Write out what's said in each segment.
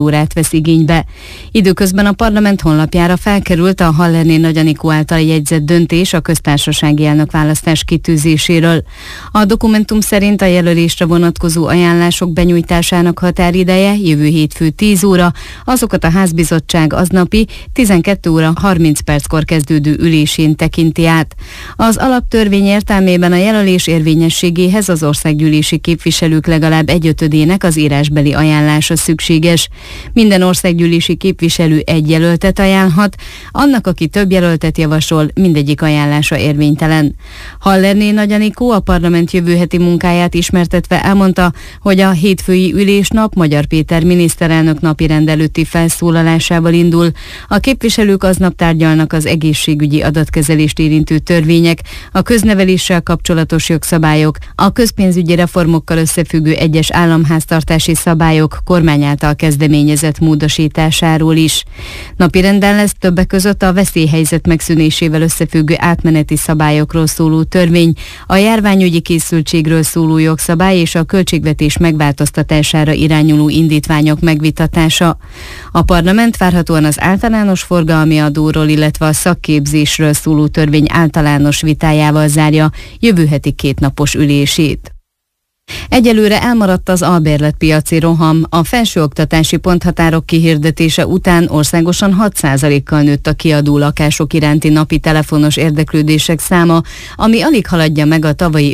órát vesz igénybe. Időközben a parlament honlapjára felkerült a Hallerné Nagy Anikó által jegyzett döntés a köztársasági elnökválasztás kitűzéséről. A dokumentum szerint a jelölésre vonatkozó ajánlások benyújtásának határideje jövő hétfő 10 óra, azokat a házbizottság aznapi 12 óra 30 perckor kezdődő ülésén tekinti át. Az alaptörvény értelmében a jelölés érvényességéhez az országgyűlési képviselők legalább 1/5-ének az írásbeli ajánlása szükséges. Minden országgyűlési képviselő egy jelöltet ajánlhat, annak, aki több jelöltet javasol, mindegyik ajánlása érvénytelen. Hallerné Nagy Anikó a parlament jövő heti munkáját ismertetve elmondta, hogy a hétfői ülésnap Magyar Péter miniszterelnök napirend előtti felszólalásával indul. A képviselők aznap tárgyalnak az egészségügyi adatkezelést érintő törvények, a közneveléssel kapcsolatos jogszabályok, a közpénzügyi reformokkal összefüggő egyes államháztartási szabályok kormány által kezdeményezett módosításáról is. Napirenden lesz többek között a veszélyhelyzet megszűnésével összefüggő átmeneti szabályokról szóló törvény, a járványügyi készültségről szóló jogszabály és a költségvetés megváltoztatására irányuló indítványok megvitatása. A parlament várhatóan az általános forgalmi adóról, illetve a szakképzésről szóló törvény általános vitájával zárja jövő heti 2 napos ülését. Egyelőre elmaradt az albérletpiaci roham. A felsőoktatási ponthatárok kihirdetése után országosan 6%-kal nőtt a kiadó lakások iránti napi telefonos érdeklődések száma, ami alig haladja meg a tavalyi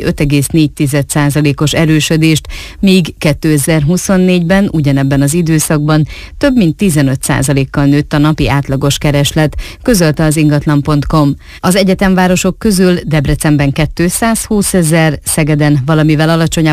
5,4%-os erősödést, míg 2024-ben ugyanebben az időszakban több mint 15%-kal nőtt a napi átlagos kereslet, közölte az ingatlan.com. Az egyetemvárosok közül Debrecenben 220 000, Szegeden valamivel alacsonyabb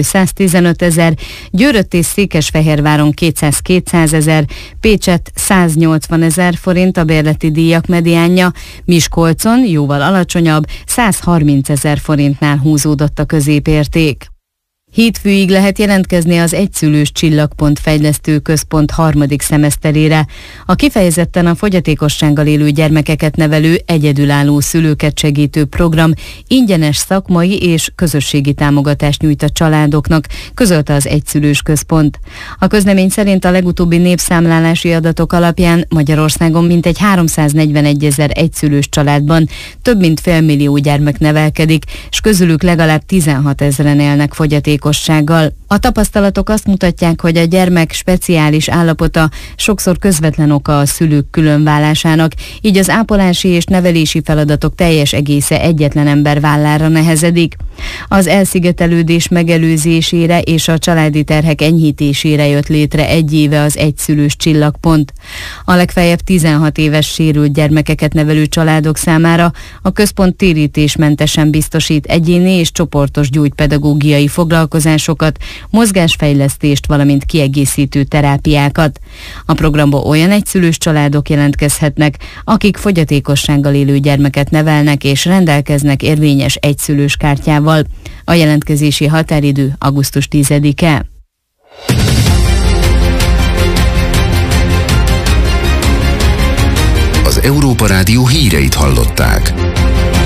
215 000, Győrött és Székesfehérváron 200-200 000, Pécset 180 000 forint a bérleti díjak mediánja, Miskolcon jóval alacsonyabb 130 000 forintnál húzódott a középérték. Hétfőig lehet jelentkezni az Egyszülős Csillagpont Fejlesztő Központ 3. szemeszterére. A kifejezetten a fogyatékossággal élő gyermekeket nevelő, egyedülálló szülőket segítő program ingyenes szakmai és közösségi támogatást nyújt a családoknak, közölte az Egyszülős Központ. A közlemény szerint a legutóbbi népszámlálási adatok alapján Magyarországon mintegy 341 000 egyszülős családban több mint félmillió gyermek nevelkedik, és közülük legalább 16 000-en élnek fogyatékossággal. A tapasztalatok azt mutatják, hogy a gyermek speciális állapota sokszor közvetlen oka a szülők különválásának, így az ápolási és nevelési feladatok teljes egésze egyetlen ember vállára nehezedik. Az elszigetelődés megelőzésére és a családi terhek enyhítésére jött létre egy éve az Egyszülős Csillagpont. A legfeljebb 16 éves sérült gyermekeket nevelő családok számára a központ térítésmentesen biztosít egyéni és csoportos gyógypedagógiai foglalkozásokat, mozgásfejlesztést, valamint kiegészítő terápiákat. A programba olyan egyszülős családok jelentkezhetnek, akik fogyatékossággal élő gyermeket nevelnek és rendelkeznek érvényes egyszülős kártyával. A jelentkezési határidő augusztus 10-e. Az Európa Rádió híreit hallották.